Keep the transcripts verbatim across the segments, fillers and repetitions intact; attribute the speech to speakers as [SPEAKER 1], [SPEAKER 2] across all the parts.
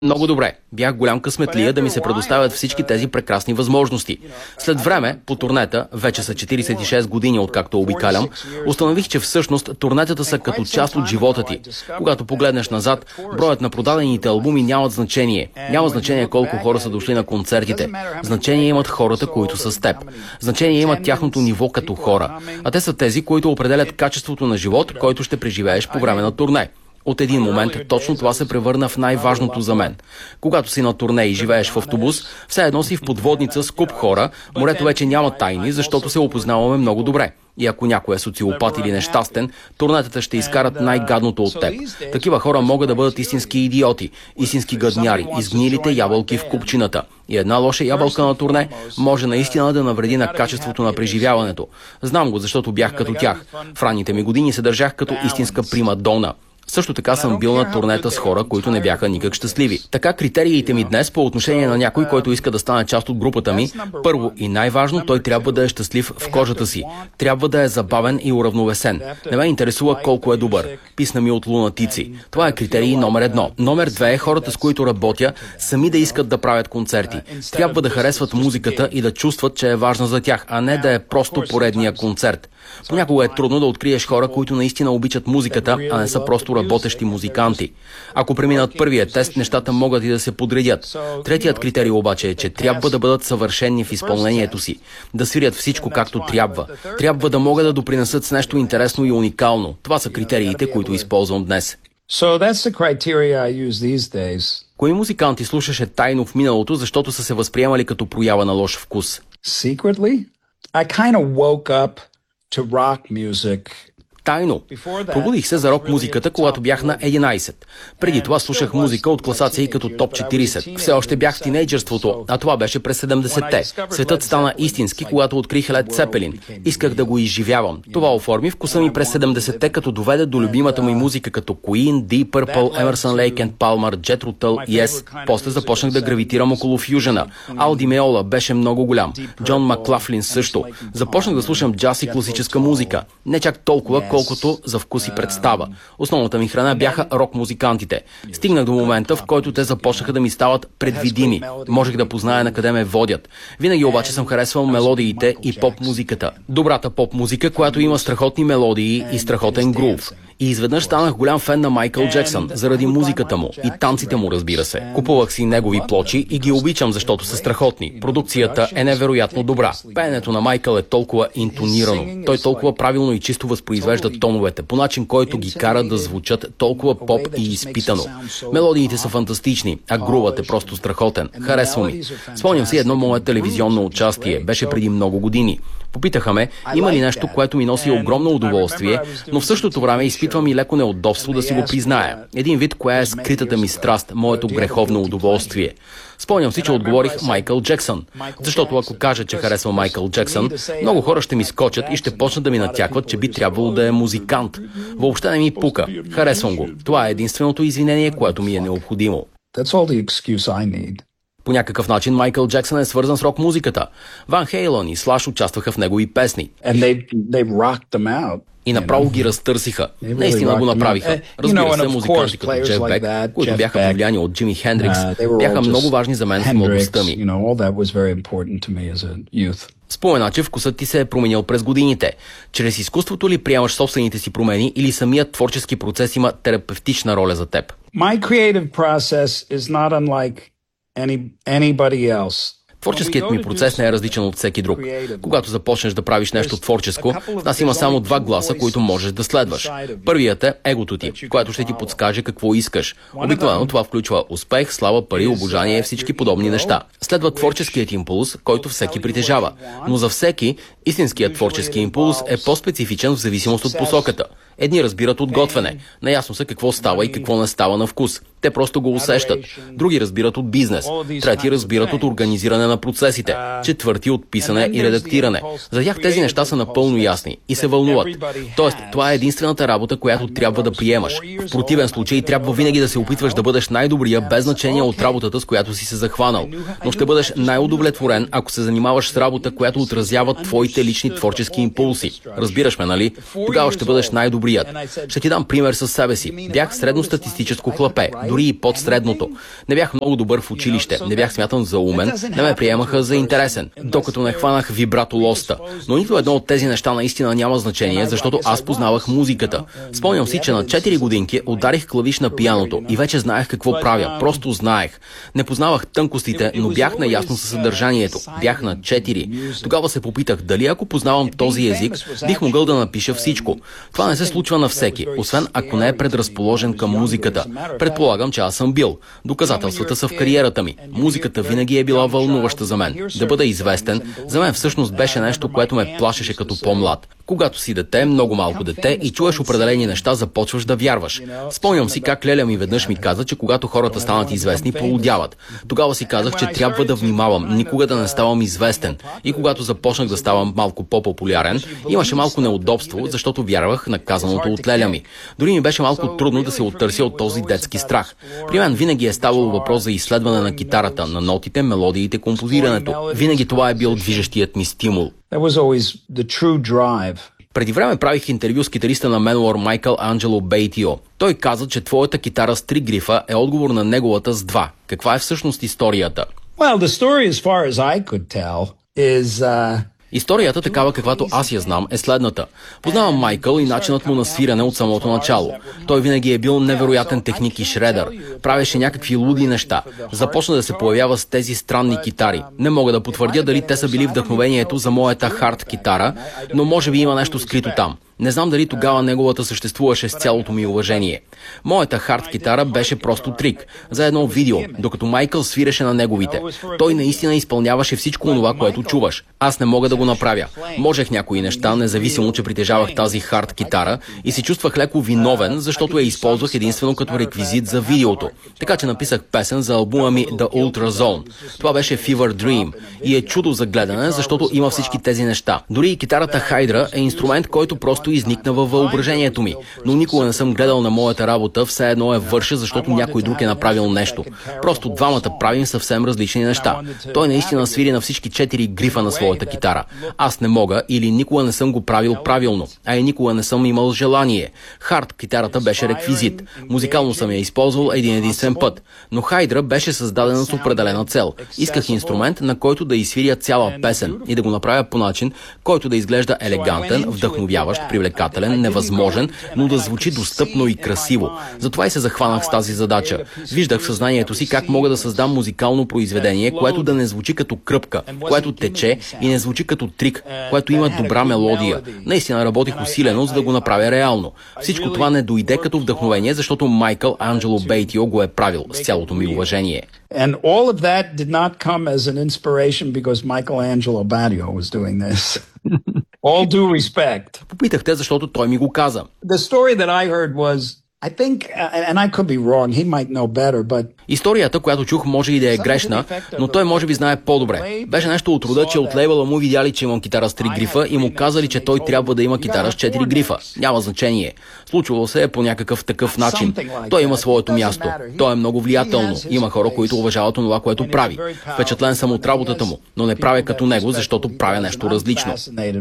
[SPEAKER 1] Много добре. Бях голям късметлия да ми се предоставят всички тези прекрасни възможности. След време, по турнета, вече са четиридесет и шест години откакто обикалям, установих, че всъщност турнетата са като част от живота ти. Когато погледнеш назад, броят на продадените албуми нямат значение. Няма значение колко хора са дошли на концертите. Значение имат хората, които са с теб. Значение имат тяхното ниво като хора. А те са тези, които определят качеството на живот, който ще преживееш по време на турне. От един момент точно това се превърна в най-важното за мен. Когато си на турне и живееш в автобус, все едно си в подводница с куп хора, морето вече няма тайни, защото се опознаваме много добре. И ако някой е социопат или нещастен, турнетата ще изкарат най-гадното от теб. Такива хора могат да бъдат истински идиоти, истински гадняри, изгнилите ябълки в купчината. И една лоша ябълка на турне може наистина да навреди на качеството на преживяването. Знам го, защото бях като тях. В ранните ми години се държах като истинска примадона. Също така съм бил на турнета с хора, които не бяха никак щастливи. Така критериите ми днес по отношение на някой, който иска да стане част от групата ми, първо и най-важно, той трябва да е щастлив в кожата си. Трябва да е забавен и уравновесен. Не ме интересува колко е добър. Писна ми от лунатици. Това е критерий номер едно. Номер две е хората, с които работя, сами да искат да правят концерти. Трябва да харесват музиката и да чувстват, че е важна за тях, а не да е просто поредния концерт. Понякога е трудно да откриеш хора, които наистина обичат музиката, а не са просто работещи музиканти. Ако преминат първия тест, нещата могат и да се подредят. Третият критерий обаче е, че трябва да бъдат съвършени в изпълнението си, да свирят всичко както трябва. Трябва да могат да допринесат с нещо интересно и уникално. Това са критериите, които използвам днес. Кои музиканти слушаше тайно в миналото, защото са се възприемали като проява на лош вкус?
[SPEAKER 2] Secretly? I kind of woke up to rock music.
[SPEAKER 1] Тайно. Пробудих се за рок-музиката, когато бях на единайсет. Преди това слушах музика от класации като топ четирийсет. Все още бях в тинейджърството, а това беше през седемдесетте. Светът стана истински, когато открих Led Zeppelin. Исках да го изживявам. Това оформи вкуса ми през седемдесетте, като доведе до любимата ми музика като Queen, Deep Purple, Emerson, Lake and Palmer, Jethro Tull, Yes. После започнах да гравитирам около фюжъна. Ал Ди Меола беше много голям. Джон Маклафлин също. Започнах да слушам джаз и класическа музика. Не чак толкова, колкото за вкус и представа. Основната ми храна бяха рок-музикантите. Стигнах до момента, в който те започнаха да ми стават предвидими. Можех да позная на къде ме водят. Винаги обаче съм харесвал мелодиите и поп-музиката. Добрата поп-музика, която има страхотни мелодии и страхотен грув. И изведнъж станах голям фен на Майкъл Джексън, заради музиката му и танците му, разбира се. Купувах си негови плочи и ги обичам, защото са страхотни. Продукцията е невероятно добра. Пеенето на Майкъл е толкова интонирано. Той толкова правилно и чисто възпроизвежда тоновете, по начин, който ги кара да звучат толкова поп и изпитано. Мелодиите са фантастични, а грувът е просто страхотен. Харесва ми. Спомням си едно мое телевизионно участие. Беше преди много години. Попитаха ме, има ли нещо, което ми носи огромно удоволствие, но в същото време изпитвам и леко неудобство да си го призная. Един вид, коя е скритата ми страст, моето греховно удоволствие. Спомням си, че отговорих Майкъл Джексън. Защото ако кажа, че харесва Майкъл Джексън, много хора ще ми скочат и ще почнат да ми натякват, че би трябвало да е музикант. Въобще не ми пука. Харесвам го. Това е единственото извинение, което ми е необходимо. По някакъв начин Майкъл Джексън е свързан с рок-музиката. Ван Хейлън и Слаш участваха в негови песни.
[SPEAKER 2] They, they
[SPEAKER 1] И направо ги разтърсиха. Наистина го направиха. Разбира се, музиканти като Джеф Бек, които бяха повлияни от Джими Хендрикс, бяха много важни за мен в младостта ми. Спомена, че вкусът ти се е променил през годините. Чрез изкуството ли приемаш собствените си промени или самият творчески процес има терапевтична роля за теб?
[SPEAKER 2] My creative process is not unlike any, anybody else.
[SPEAKER 1] Творческият ми процес не е различен от всеки друг. Когато започнеш да правиш нещо творческо, в нас има само два гласа, които можеш да следваш. Първият е егото ти, което ще ти подскаже какво искаш. Обикновено това включва успех, слава, пари, обожание и всички подобни неща. Следва творческият импулс, който всеки притежава. Но за всеки, истинският творчески импулс е по-специфичен в зависимост от посоката. Едни разбират от готвене. Наясно са какво става и какво не става на вкус. Те просто го усещат. Други разбират от бизнес. Трети разбират от организиране на процесите. Четвърти от писане и редактиране. За тях тези неща са напълно ясни и се вълнуват. Тоест, това е единствената работа, която трябва да приемаш. В противен случай трябва винаги да се опитваш да бъдеш най-добрия, без значение от работата, с която си се захванал. Но ще бъдеш най-удовлетворен, ако се занимаваш с работа, която отразява твоите твоите лични творчески импулси. Разбираш ме, нали? Тогава ще бъдеш най-добрият. Ще ти дам пример със себе си. Бях средностатистическо хлапе, дори и под средното. Не бях много добър в училище, не бях смятан за умен, не ме приемаха за интересен, докато не хванах вибрато лоста. Но нито едно от тези неща наистина няма значение, защото аз познавах музиката. Спомням си, че на четири годинки ударих клавиш на пианото и вече знаех какво правя. Просто знаех. Не познавах тънкостите, но бях наясно със съдържанието. Бях на четири. Тогава се попитах дали ако познавам този език, бих могъл да напиша всичко. Това не се случва на всеки, освен ако не е предразположен към музиката. Предполагам, че аз съм бил. Доказателствата са в кариерата ми. Музиката винаги е била вълнуваща за мен. Да бъда известен, за мен всъщност беше нещо, което ме плашеше като по-млад. Когато си дете, много малко дете и чуеш определени неща, започваш да вярваш. Спомням си как леля ми веднъж ми каза, че когато хората станат известни, полудяват. Тогава си казах, че трябва да внимавам, никога да не ставам известен. И когато започнах да ставам малко по-популярен, имаше малко неудобство, защото вярвах на казаното от леля ми. Дори ми беше малко трудно да се оттърся от този детски страх. При мен винаги е ставало въпрос за изследване на китарата, на нотите, мелодиите, композирането. Винаги това е бил движещият ми стимул. Преди време правих интервю с китариста на Менуар Майкъл Анджело Бейтио. Той каза, че твоята китара с три грифа е отговор на неговата с два. Каква е всъщност историята?
[SPEAKER 2] Well, the story, as far as I could tell, is uh...
[SPEAKER 1] Историята, такава каквато аз я знам, е следната. Познавам Майкъл и начинът му на свирене от самото начало. Той винаги е бил невероятен техник и шредър. Правеше някакви луди неща. Започна да се появява с тези странни китари. Не мога да потвърдя дали те са били вдъхновението за моята хард китара, но може би има нещо скрито там. Не знам дали тогава неговата съществуваше с цялото ми уважение. Моята хард китара беше просто трик за едно видео, докато Майкъл свиреше на неговите. Той наистина изпълняваше всичко това, което чуваш. Аз не мога да го направя. Можех някои неща, независимо, че притежавах тази хард китара и се чувствах леко виновен, защото я използвах единствено като реквизит за видеото. Така че написах песен за албума ми The Ultra Zone. Това беше Fever Dream и е чудо за гледане, защото има всички тези неща. Дори и китарата Хайдра е инструмент, който просто изникна във въображението ми, но никога не съм гледал на моята работа, все едно е върша, защото някой друг е направил нещо. Просто двамата правим съвсем различни неща. Той наистина свири на всички четири грифа на своята китара. Аз не мога или никога не съм го правил правилно, а и никога не съм имал желание. Хард китарата беше реквизит. Музикално съм я използвал един единствен път, но Хайдра беше създадена с определена цел. Исках инструмент, на който да изсвиря цяла песен и да го направя по начин, който да изглежда елегантен, вдъхновяващ, привлекателен, невъзможен, но да звучи достъпно и красиво. Затова и се захванах с тази задача. Виждах в съзнанието си как мога да създам музикално произведение, което да не звучи като кръпка, което тече и не звучи като трик, което има добра мелодия. Наистина работих усилено, за да го направя реално. Всичко това не дойде като вдъхновение, защото Майкъл Анджело Бейтио го е правил, с цялото ми уважение.
[SPEAKER 2] And all of that did not come as an inspiration because Michelangelo Badio was doing this. All due respect.
[SPEAKER 1] Попитахте, защото той ми го каза.
[SPEAKER 2] The story that I heard was, I think, and I could be wrong, he might know better, but...
[SPEAKER 1] Историята, която чух, може и да е грешна, но той може би знае по-добре. Беше нещо от рода, че от лейбъла му видяли, че имам китара с три грифа и му казали, че той трябва да има китара с четири грифа. Няма значение. Случвало се е по някакъв такъв начин. Той има своето място. Той е много влиятелно. Има хора, които уважават това, което прави. Впечатлен съм от работата му, но не правя като него, защото правя нещо различно.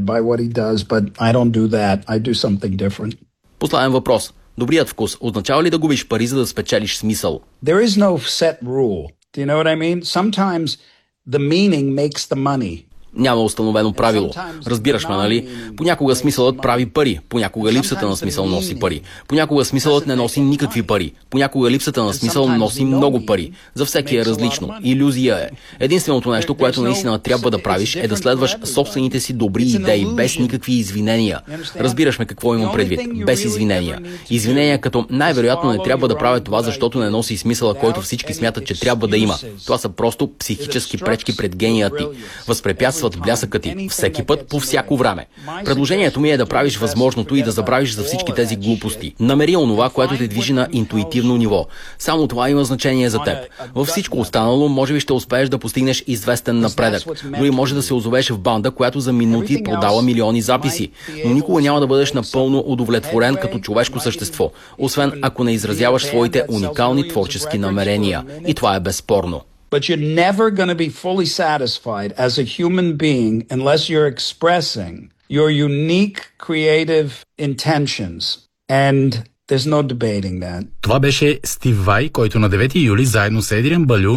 [SPEAKER 1] Последен въпрос. Добрият вкус означава ли да губиш пари, за да спечелиш смисъл?
[SPEAKER 2] There is no set rule. Do you know what I mean? Sometimes the meaning makes the money.
[SPEAKER 1] Няма установено правило. Разбираш ме, нали? Понякога смисълът прави пари, понякога липсата на смисъл носи пари. Понякога смисълът не носи никакви пари. Понякога липсата на смисъл носи много пари. За всеки е различно. Илюзия е. Единственото нещо, което наистина трябва да правиш, е да следваш собствените си добри идеи, без никакви извинения. Разбираш ме какво имам предвид. Без извинения. Извинения като най-вероятно не трябва да правя това, защото не носи смисъла, който всички смятат, че трябва да има. Това са просто психически пречки пред гения ти. Възпрепятстват блясъка ти всеки път, по всяко време. Предложението ми е да правиш възможното и да забравиш за всички тези глупости. Намери онова, което те движи на интуитивно ниво. Само това има значение за теб. Във всичко останало, може би ще успееш да постигнеш известен напредък. Дори може да се озовеш в банда, която за минути продава милиони записи. Но никога няма да бъдеш напълно удовлетворен като човешко същество, освен ако не изразяваш своите уникални творчески намерения. И това е безспорно.
[SPEAKER 2] but you're never going to be fully satisfied as a human being unless you're expressing your unique creative intentions. And there's no debating that.
[SPEAKER 3] Това беше Стив Vai, който на девети юли заедно с Едриан Балю